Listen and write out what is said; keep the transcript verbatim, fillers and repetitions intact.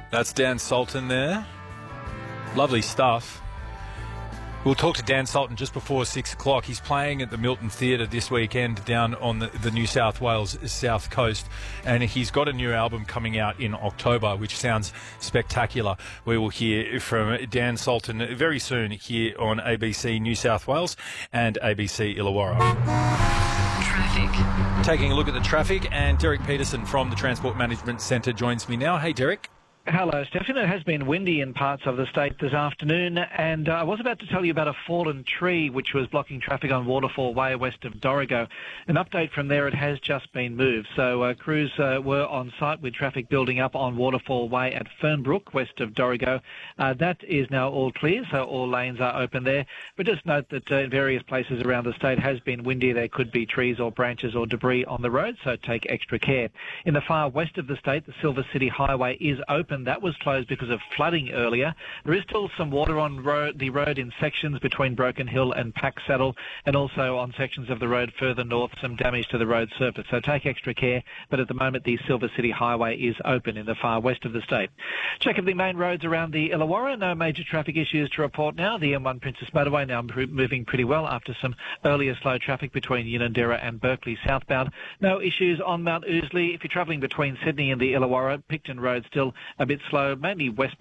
That's Dan Sultan there. Lovely stuff. We'll talk to Dan Sultan just before six o'clock. He's playing at the Milton Theatre this weekend down on the, the New South Wales South Coast, and he's got a new album coming out in October, which sounds spectacular. We will hear from Dan Sultan very soon here on A B C New South Wales and A B C Illawarra. Traffic. Taking a look at the traffic, and Derek Peterson from the Transport Management Centre joins me now. Hey, Derek. Hello, Stefan. It has been windy in parts of the state this afternoon, and uh, I was about to tell you about a fallen tree which was blocking traffic on Waterfall Way west of Dorrigo. An update from there, it has just been moved. So uh, crews uh, were on site with traffic building up on Waterfall Way at Fernbrook west of Dorrigo. Uh, that is now all clear, so all lanes are open there. But just note that uh, in various places around the state has been windy. There could be trees or branches or debris on the road, so take extra care. In the far west of the state, the Silver City Highway is open. That was closed because of flooding earlier. There is still some water on road, the road in sections between Broken Hill and Pack Saddle, and also on sections of the road further north, some damage to the road surface. So take extra care, but at the moment the Silver City Highway is open in the far west of the state. Check of the main roads around the Illawarra. No major traffic issues to report now. The M one Princess Motorway now moving pretty well after some earlier slow traffic between Unanderra and Berkeley southbound. No issues on Mount Ousley. If you're travelling between Sydney and the Illawarra, Picton Road still a bit slow, mainly west